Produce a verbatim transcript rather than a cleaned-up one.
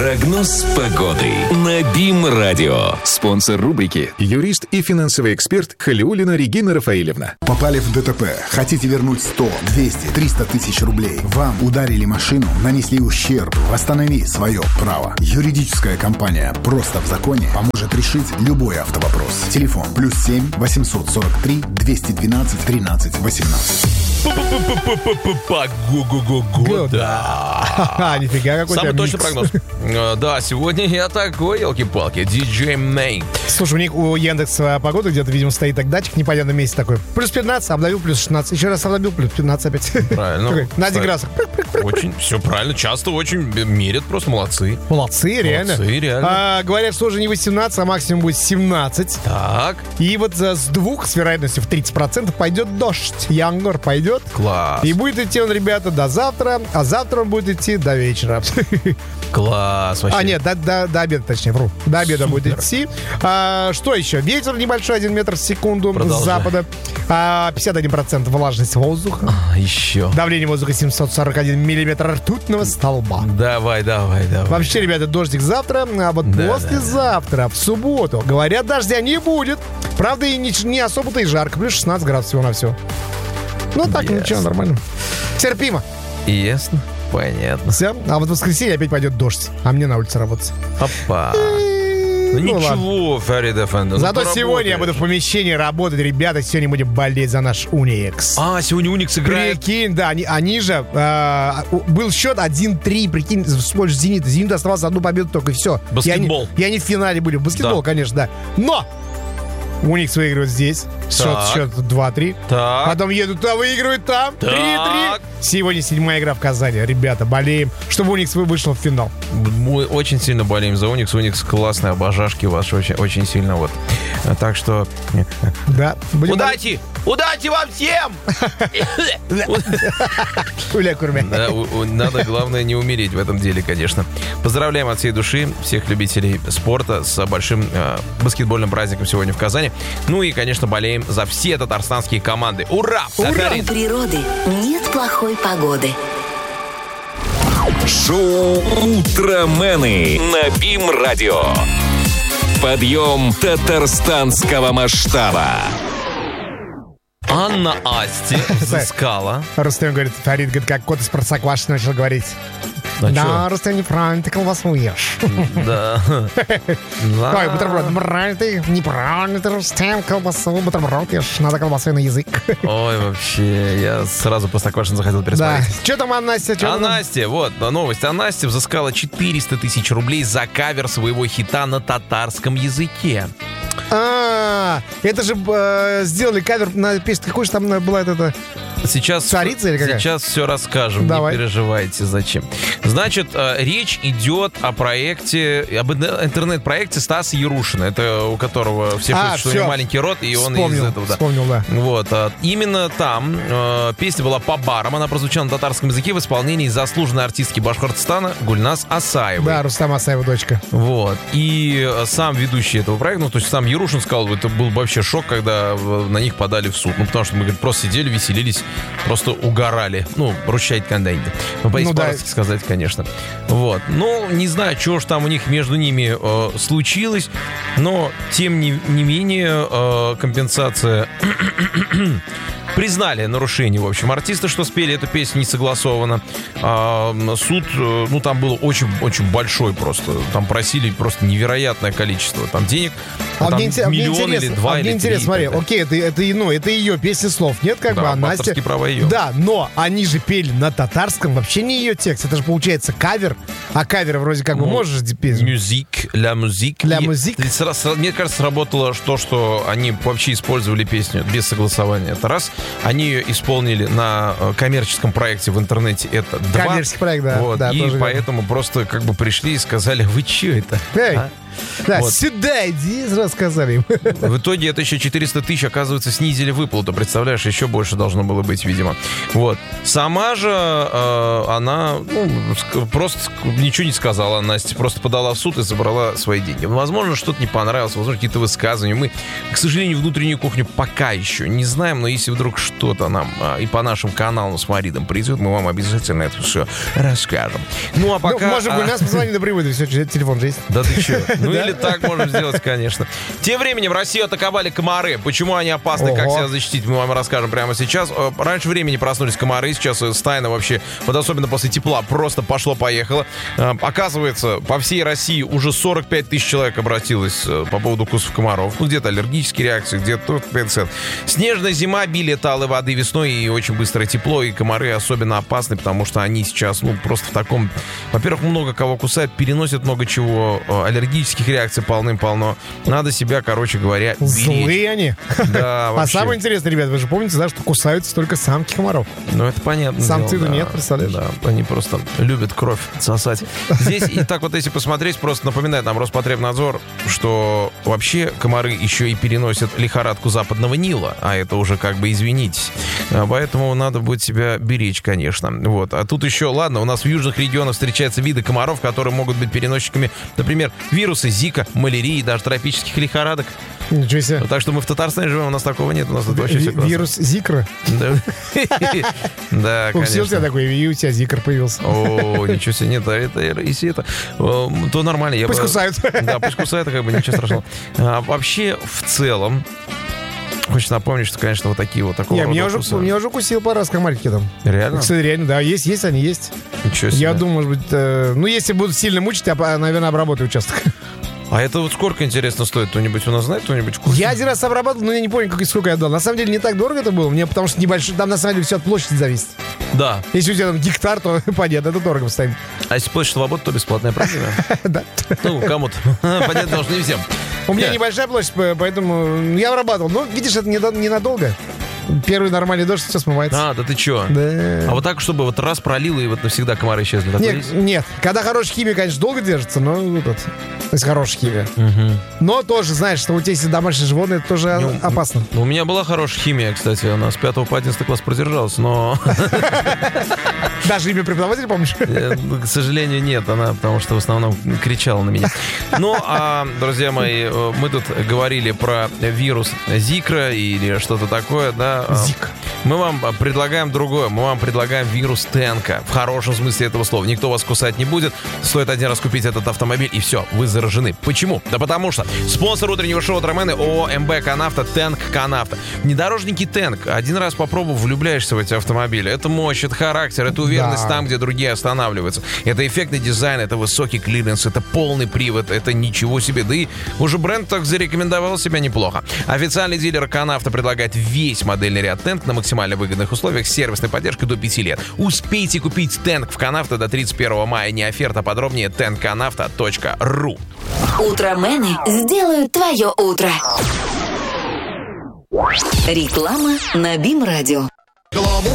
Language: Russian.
Прогноз погоды на БИМ-радио. Спонсор рубрики — юрист и финансовый эксперт Халиуллина Регина Рафаэлевна. Попали в ДТП? Хотите вернуть сто, двести, триста тысяч рублей? Вам ударили машину, нанесли ущерб. Восстанови свое право. Юридическая компания «Просто в законе» поможет решить любой автовопрос. Телефон плюс семь восемьсот сорок три двести двенадцать тринадцать восемнадцать. Погода. Нифига, какой Самый точный прогноз. Да, сегодня я такой, елки-палки, диджей Мэй. Слушай, у них у Яндекса погода где-то, видимо, стоит так датчик в непонятном месте такой. Плюс пятнадцать, обновил плюс шестнадцать. Еще раз обновил плюс пятнадцать опять. Правильно. На один градус. Очень, все правильно, часто очень мерят, просто молодцы. Молодцы, реально. Молодцы, реально. А, говорят, что уже не восемнадцать, а максимум будет семнадцать. Так. И вот за, с двух, с вероятностью в тридцать процентов пойдет дождь. Янгор пойдет. Класс. И будет идти он, ребята, до завтра, а завтра он будет идти до вечера. Класс, вообще. А, нет, до, до, до обеда, точнее, вру. До обеда Супер. будет идти. А, что еще? Ветер небольшой, один метр в секунду Продолжай. с запада. А, пятьдесят один процент влажность воздуха. А, еще. Давление воздуха семьсот сорок один миллиметр ртутного столба. Давай, давай, давай. Вообще, ребята, дождик завтра, а вот Да, послезавтра, в субботу, говорят, дождя не будет. Правда, и не, не особо-то и жарко. Плюс шестнадцать градусов всего на все. Ну так, Ясно. ничего, нормально. Терпимо. Ясно, понятно. Все. А вот в воскресенье опять пойдет дождь. А мне на улице работать. Опа. Ну, Ну ладно. ничего, Фарид Эфенди. Зато сегодня я буду в помещении работать, ребята. Сегодня будем болеть за наш Уникс. А, сегодня Уникс играет. Прикинь, да, они, они же... э, был счет один-три, прикинь, в пользу Зенита. Зенит оставался одну победу только, и все. Баскетбол. И они, и они в финале были. Баскетбол, Да. конечно, да. Но! Уникс выигрывает здесь. Счет, Так. счет два-три. Так. Потом едут, а выигрывают там. Так. три-три. Сегодня седьмая игра в Казани. Ребята, болеем, чтобы Уникс вышел в финал. Мы очень сильно болеем за Уникс. Уникс классные, обожашки у вас очень, очень сильно вот. Так что... Да. Будем Удачи! Удачи вам всем! Уля, курмя. Да, у- у- надо, главное, не умереть в этом деле, конечно. Поздравляем от всей души всех любителей спорта с большим э, баскетбольным праздником сегодня в Казани. Ну и, конечно, болеем за все татарстанские команды. Ура! У Афарин! природы нет плохой погоды. Шоу «Утромены» на БИМ-радио. Подъем татарстанского масштаба. Анна Асти взыскала. Рустем говорит, Фарид, говорит, как кот из Простоквашино начал говорить. А да, чё? Рустем, неправильно, ты колбасу ешь. Да. Ой, бутерброд, неправильно ты, неправильно ты, Рустем, колбасу, бутерброд ешь, надо колбасой на язык. Ой, вообще, я сразу Простоквашино захотел Да. пересмотреть. Что там, Анна Настя? Чё А там? Настя, вот новость. А Настя взыскала четыреста тысяч рублей за кавер своего хита на татарском языке. А, это же э, сделали кавер на песню, какой же там была эта... Сейчас, Царица или какая? Сейчас все расскажем, Давай. не переживайте, зачем. Значит, э, речь идет о проекте, об ин- интернет-проекте Стаса Ярушина. Это у которого все А, шутят, что у всё. него маленький рот, и он Вспомнил, из этого, да. вспомнил, да. Вот, а, именно там э, песня была по барам, она прозвучала на татарском языке в исполнении заслуженной артистки Башкортостана Гульназ Асаевой. Да, Рустам Асаева дочка. Вот. И э, сам ведущий этого проекта, ну, то есть сам Ярушин сказал, это был вообще шок, когда э, на них подали в суд. Ну, потому что мы, говорит, просто сидели, веселились, просто угорали. Ну, ручать кандайда. Ну, Ну, да. по-испански сказать, конечно. Вот. Ну, не знаю, что ж там у них между ними э, случилось, но, тем не, не менее, э, компенсация... Признали нарушение, в общем, артисты, что спели эту песню, не согласовано. А, суд, э, ну, там было очень-очень большой просто. Там просили просто невероятное количество там денег. А там мне, инте- мне миллион интересно, или два, а мне или интересно, три. смотри, и так далее. окей, это, это, ну, это ее песни, слов нет, как Да, бы, а Настя... авторские права ее. Да, но они же пели на татарском, вообще не ее текст, это же получается кавер, а кавер вроде как бы Ну, можешь петь. Мюзик, ля музик. Ля И музик. сра- сра- Мне кажется, сработало то, что они вообще использовали песню без согласования. Это раз. Они ее исполнили на э, коммерческом проекте в интернете. Это два. Коммерческий проект, да, Вот. да, И тоже верно. поэтому просто как бы пришли и сказали, вы че это? Эй, А? да, Вот. сюда иди, рассказали им. В итоге это еще четыреста тысяч, оказывается, снизили выплату. Представляешь, еще больше должно было быть, видимо. Вот. Сама же э, она ну, ск- просто ничего не сказала, Настя. Просто подала в суд и забрала свои деньги. Возможно, что-то не понравилось, возможно, какие-то высказывания. Мы, к сожалению, внутреннюю кухню пока еще не знаем, но если вдруг вдруг что-то нам а, и по нашим каналам с Маридом придет, мы вам обязательно это все расскажем. Ну, а пока... Ну, можем а... у нас позвонить напрямую, да все, телефон же есть. Да ты что? Ну, или так можем сделать, конечно. Тем временем Россию атаковали комары. Почему они опасны, как себя защитить, мы вам расскажем прямо сейчас. Раньше времени проснулись комары, сейчас стайно вообще, вот особенно после тепла, просто пошло-поехало. Оказывается, по всей России уже сорок пять тысяч человек обратилось по поводу укусов комаров. Ну, где-то аллергические реакции, где-то пятьдесят. Снежная зима, обилие талой воды весной и очень быстрое тепло. И комары особенно опасны, потому что они сейчас, ну, просто в таком... Во-первых, много кого кусают, переносят много чего, аллергических реакций полным-полно. Надо себя, короче говоря, беречь. Злые они. Да, вообще. А самое интересное, ребят, вы же помните, да, что кусаются только самки комаров. Ну, это понятно. Самцы-то да. нет, представляешь? Да, они просто любят кровь сосать. Здесь, и так вот, если посмотреть, просто напоминает нам Роспотребнадзор, что вообще комары еще и переносят лихорадку западного Нила, а это уже как бы, извинитесь. Поэтому надо будет себя беречь, конечно. Вот. А тут еще, ладно, у нас в южных регионах встречаются виды комаров, которые могут быть переносчиками, например, вирусы Зика, малярии, даже тропических лихорадок. Ничего себе. Так что мы в Татарстане живем, у нас такого нет, у нас тут вообще все классно. Вирус Зикра. Да, Укусил тебя конечно. такой, и у тебя Зикр появился. О, ничего себе, нет, это, если это, то нормально. Пусть кусают. Да, пусть кусают, как бы ничего страшного. А вообще, в целом, хочется напомнить, что, конечно, вот такие вот такого Не, рода меня уже, укусы. меня уже укусил пару раз комарики там. Реально? Кстати, реально, да, есть, есть они, есть. Ничего себе. Я думаю, может быть, э, ну, если будут сильно мучить, я, наверное, обработаю участок. А это вот сколько, интересно, стоит? Кто-нибудь у нас знает? Кто-нибудь в курсе? Я один раз обрабатывал, но я не помню, как, сколько я дал. На самом деле, не так дорого это было мне, потому что небольшой, там, на самом деле, все от площади зависит. Да. Если у тебя там гектар, то, понятно, это дорого постоянно. А если площадь свободы, то бесплатная, правильно? Да. Ну, кому-то. Понятно, должны не всем. У меня небольшая площадь, поэтому я обрабатывал. Но, видишь, это ненадолго. Первый нормальный дождь, все смывается. А, да ты чё? Да. А вот так, чтобы вот раз пролило, и вот навсегда комары исчезли. Такое Нет, есть? нет, когда хорошая химия, конечно, долго держится, но вот это, то есть хорошая химия. Угу. Но тоже, знаешь, что у тебя есть домашние животные, это тоже Ну, опасно. У меня была хорошая химия, кстати. Она с пятого по одиннадцатый класс продержалась, но, Даже имя преподавателя помнишь? э, к сожалению, нет. Она, потому что в основном кричала на меня. Ну, а, друзья мои, э, мы тут говорили про вирус Зикра или что-то такое, да. А, Зик. Мы вам предлагаем другое. Мы вам предлагаем вирус Тенка. В хорошем смысле этого слова. Никто вас кусать не будет. Стоит один раз купить этот автомобиль, и все, вы заражены. Почему? Да потому что спонсор утреннего шоу «Утромены» ООО МБ «Канавто», Тенк «Канавто». Внедорожники Тенк. Один раз попробовав, влюбляешься в эти автомобили. Это мощь, это характер, это уверенность Да. там, где другие останавливаются. Это эффектный дизайн, это высокий клиренс, это полный привод, это ничего себе. Да и уже бренд так зарекомендовал себя неплохо. Официальный дилер «Канавто» предлагает весь модельный ряд Тенк на максимально выгодных условиях с сервисной поддержкой до пяти лет. Успейте купить Тенк в «Канавто» до тридцать первого мая. Не оферта, подробнее тенк канавто точка ру. Утромены сделают твое утро. Реклама на БИМ-радио.